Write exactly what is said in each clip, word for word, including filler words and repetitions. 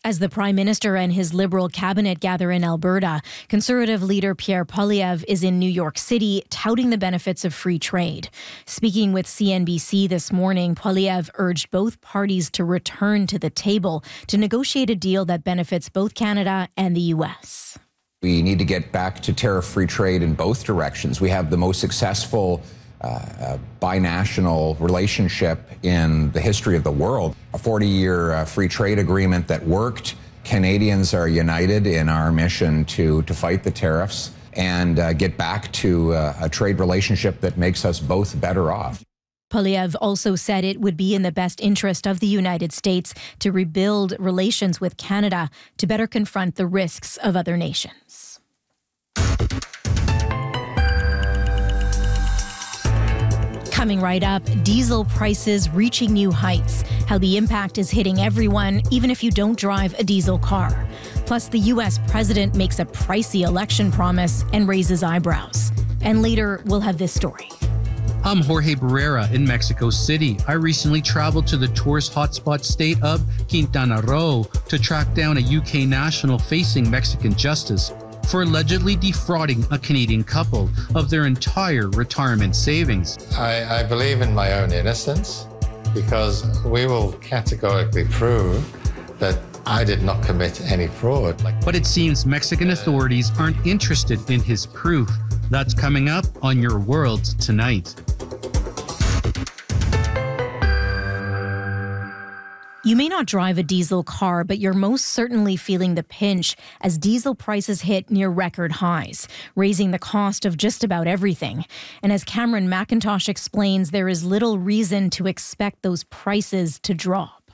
As the Prime Minister and his Liberal cabinet gather in Alberta, Conservative leader Pierre Poilievre is in New York City touting the benefits of free trade. Speaking with C N B C this morning, Poilievre urged both parties to return to the table to negotiate a deal that benefits both Canada and the U S. We need to get back to tariff-free trade in both directions. We have the most successful Uh, a binational relationship in the history of the world, a forty-year uh, free trade agreement that worked. Canadians are united in our mission to, to fight the tariffs and uh, get back to uh, a trade relationship that makes us both better off. Poilievre also said it would be in the best interest of the United States to rebuild relations with Canada to better confront the risks of other nations. Coming right up, diesel prices reaching new heights, how the impact is hitting everyone, even if you don't drive a diesel car. Plus, the U S president makes a pricey election promise and raises eyebrows. And later, we'll have this story. I'm Jorge Barrera in Mexico City. I recently traveled to the tourist hotspot state of Quintana Roo to track down a U K national facing Mexican justice for allegedly defrauding a Canadian couple of their entire retirement savings. I, I believe in my own innocence because we will categorically prove that I did not commit any fraud. But it seems Mexican authorities aren't interested in his proof. That's coming up on Your World Tonight. You may not drive a diesel car, but you're most certainly feeling the pinch as diesel prices hit near record highs, raising the cost of just about everything. And as Cameron McIntosh explains, there is little reason to expect those prices to drop.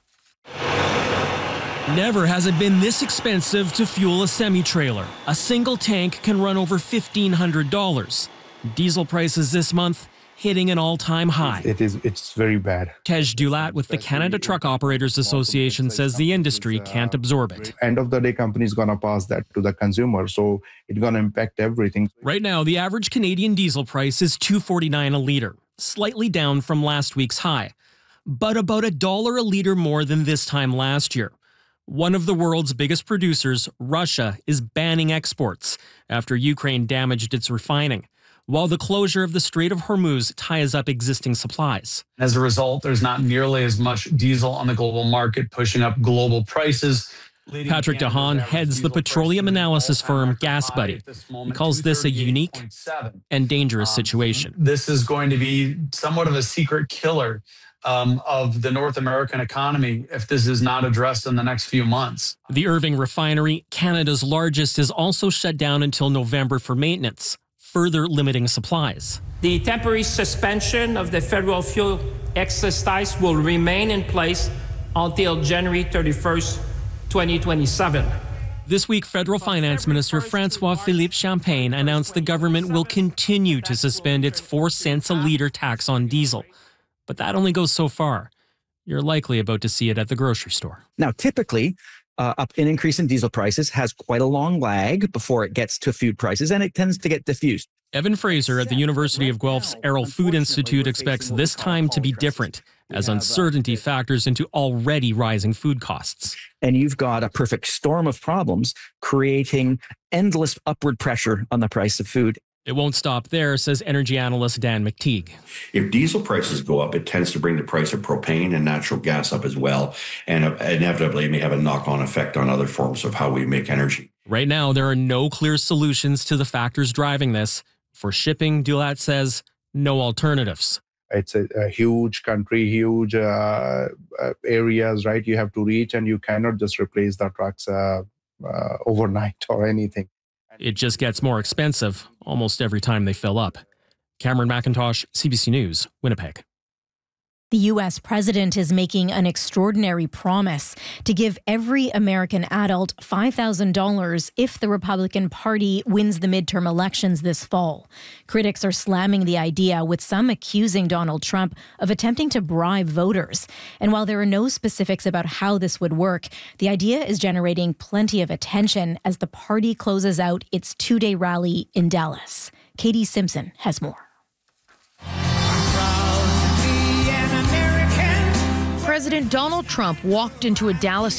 Never has it been this expensive to fuel a semi-trailer. A single tank can run over fifteen hundred dollars. Diesel prices this month hitting an all-time high. It is, it's very bad. Tej Dulat with the Canada Truck Operators Association says the industry can't absorb it. End of the day, company's gonna pass that to the consumer, so it's gonna impact everything. Right now, the average Canadian diesel price is two forty-nine a litre, slightly down from last week's high, but about a dollar a litre more than this time last year. One of the world's biggest producers, Russia, is banning exports after Ukraine damaged its refining, while the closure of the Strait of Hormuz ties up existing supplies. As a result, there's not nearly as much diesel on the global market, pushing up global prices. Patrick DeHaan heads the petroleum analysis firm GasBuddy. He calls this a unique and dangerous situation. This is going to be somewhat of a secret killer um, of the North American economy if this is not addressed in the next few months. The Irving refinery, Canada's largest, is also shut down until November for maintenance, further limiting supplies. The temporary suspension of the federal fuel excise tax will remain in place until January thirty-first, twenty twenty-seven. This week, Federal Finance Minister François-Philippe Champagne announced the government will continue to suspend its four cents a litre tax on diesel. But that only goes so far. You're likely about to see it at the grocery store. Now, typically, Uh, up an increase in diesel prices has quite a long lag before it gets to food prices, and it tends to get diffused. Evan Fraser at the University of Guelph's Errol Food Institute expects this time to be different, as uncertainty factors into already rising food costs. And you've got a perfect storm of problems creating endless upward pressure on the price of food. It won't stop there, says energy analyst Dan McTeague. If diesel prices go up, it tends to bring the price of propane and natural gas up as well. And inevitably, it may have a knock-on effect on other forms of how we make energy. Right now, there are no clear solutions to the factors driving this. For shipping, Dulat says, no alternatives. It's a, a huge country, huge uh, uh, areas, right? You have to reach, and you cannot just replace the trucks uh, uh, overnight or anything. It just gets more expensive almost every time they fill up. Cameron McIntosh, C B C News, Winnipeg. The U S president is making an extraordinary promise to give every American adult five thousand dollars if the Republican Party wins the midterm elections this fall. Critics are slamming the idea, with some accusing Donald Trump of attempting to bribe voters. And while there are no specifics about how this would work, the idea is generating plenty of attention as the party closes out its two-day rally in Dallas. Katie Simpson has more. President Donald Trump walked into a Dallas